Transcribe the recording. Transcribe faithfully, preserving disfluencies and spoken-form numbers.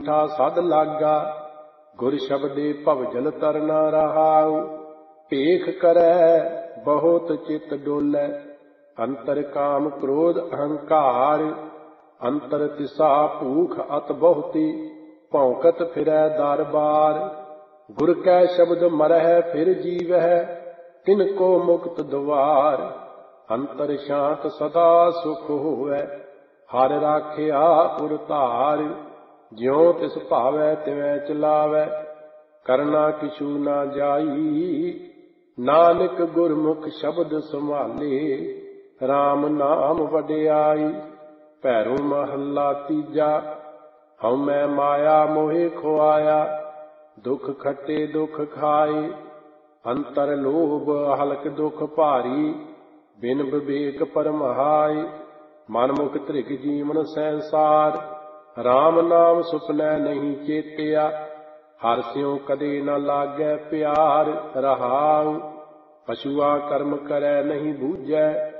मीठा सद लागा। गुर शब्दे भव जल तरना रहाऊ। भेख करै बहुत चित डोलै। अंतर काम क्रोध अहंकार। अंतर तिसा भूख अत बहुती। भौंकत फिरै दर बार। गुर कै शब्द मरह फिर जीवह। तिनको मुक्त द्वार। अंतर शांत सदा सुख होवै। हर राखिया उर धार। ज्यों तिस भावै तिवैं चलावै। करना किछू ना जाई। नानक गुरमुख शब्द संभाले। राम नाम वडियाई। भैरो महला तीजा। हਉ मैं माया मोहे खुआया। दुख खट्टे दुख खाए। अंतर लोभ हलक दुख भारी। बिन विवेक परमहाय। मनमुख धृग जीवन संसार। राम नाम सुपनै नहीं चेतिया। हर स्यों कदे न लागै प्यार रहाऊ। पशुआ कर्म करै नहीं बूझै।